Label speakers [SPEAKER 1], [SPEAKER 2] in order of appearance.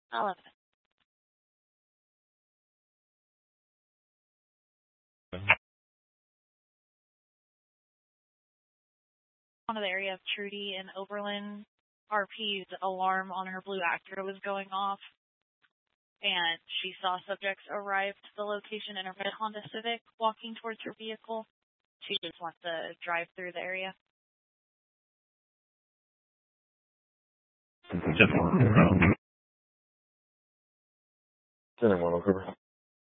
[SPEAKER 1] 11. On the area of Trudy and Oberlin, RP's alarm on her blue Acura was going off, and she saw subjects arrive to the location in a red Honda Civic walking towards her vehicle. She just wants to drive through the area.
[SPEAKER 2] Sending one over.